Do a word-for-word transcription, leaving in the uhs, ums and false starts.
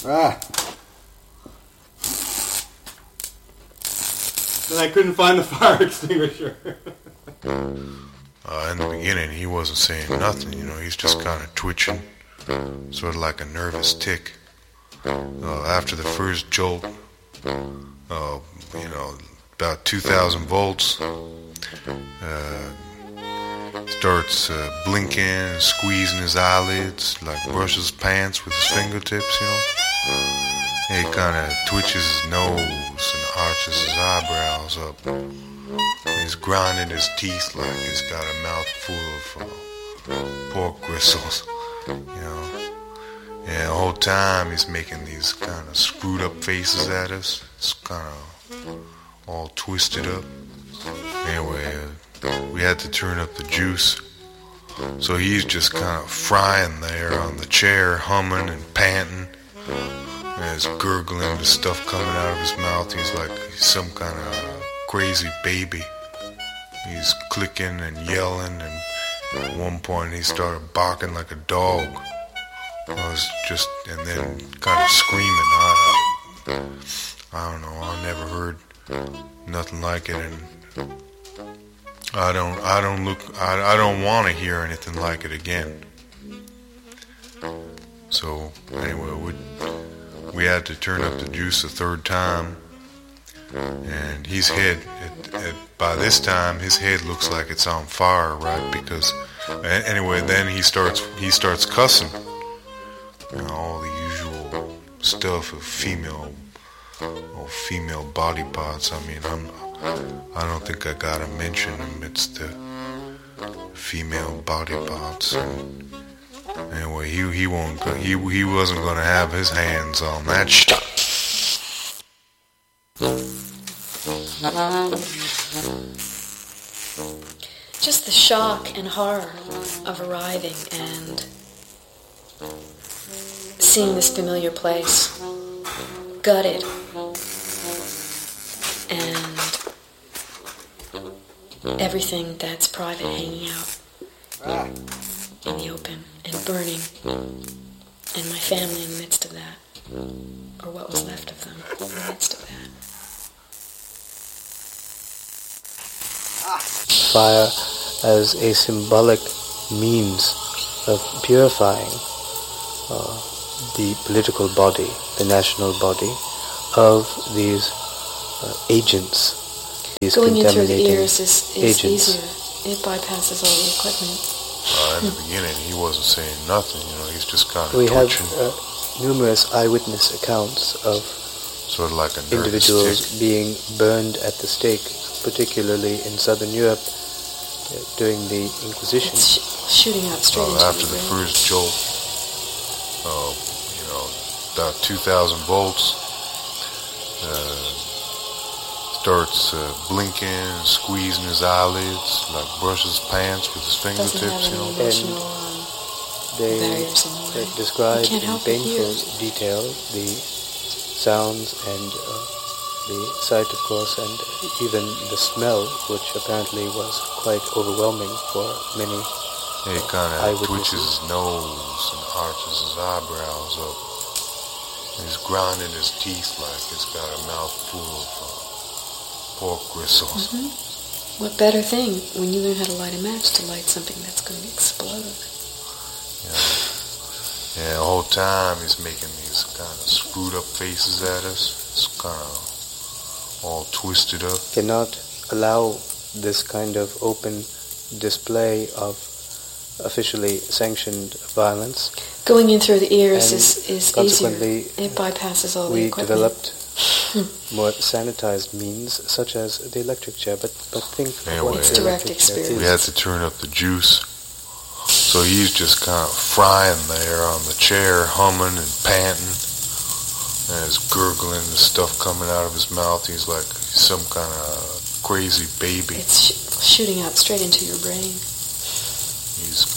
Ah. Then I couldn't find the fire extinguisher. uh, in the beginning, he wasn't saying nothing, you know. He's just kind of twitching, sort of like a nervous tick. Uh, after the first jolt, uh, you know, about two thousand volts, uh, starts uh, blinking and squeezing his eyelids, like brushes pants with his fingertips, you know. And he kind of twitches his nose and arches his eyebrows up. And he's grinding his teeth like he's got a mouthful of uh, pork gristles, you know. And the whole time he's making these kind of screwed up faces at us. It's kind of all twisted up. Anyway, uh, we had to turn up the juice. So he's just kind of frying there on the chair, humming and panting. And he's gurgling the stuff coming out of his mouth. He's like some kind of crazy baby. He's clicking and yelling, and at one point he started barking like a dog. I was just, and then kind of screaming. I, I don't know. I never heard nothing like it, and I don't, I don't look, I, I don't want to hear anything like it again. So anyway, we we had to turn up the juice a third time, and his head, it, it, by this time, his head looks like it's on fire, right? Because anyway, then he starts, he starts cussing. You know, all the usual stuff of female, or female body parts. I mean, I'm, I don't think I gotta mention them. It's the female body parts. And anyway, he he won't go, he he wasn't gonna have his hands on that shit. Just the shock and horror of arriving and seeing this familiar place, gutted, and everything that's private hanging out in the open and burning, and my family in the midst of that, or what was left of them in the midst of that. Fire as a symbolic means of purifying uh, the political body, the national body, of these uh, agents, these Going in through the contaminating ears is, is agents. easier. It bypasses all the equipment. Uh, in the beginning, he wasn't saying nothing. You know, he's just kind of We have twitching, uh, numerous eyewitness accounts of sort of like a nervous individuals tick. being burned at the stake, particularly in southern Europe uh, during the Inquisition. It's sh- shooting out straight Uh, into after the the brain. first jolt, uh, you know, about two thousand volts, uh, starts uh, blinking and squeezing his eyelids, like brushes pants with his Doesn't have fingertips, you any know. emotional um, They barriers in the way. uh, describe You can't in help but painful hear. detail the sounds and uh, the sight, of course, and even the smell, which apparently was quite overwhelming for many. He kind of eyewitnesses. twitches his nose and arches his eyebrows up. He's grinding his teeth like he's got a mouthful of uh, pork gristles. Mm-hmm. What better thing when you learn how to light a match to light something that's going to explode? Yeah. Yeah, the whole time he's making these kind of screwed up faces at us. It's kind of all twisted up. Cannot allow this kind of open display of officially sanctioned violence. Going in through the ears And is, is consequently, easier. It bypasses all the We equipment. developed more sanitized means, such as the electric chair, but, but think Anyway, what It's the direct electric chair experience. We had to turn up the juice. So he's just kind of frying there on the chair, humming and panting. And he's gurgling the stuff coming out of his mouth. He's like some kind of crazy baby. It's sh- shooting out straight into your brain. He's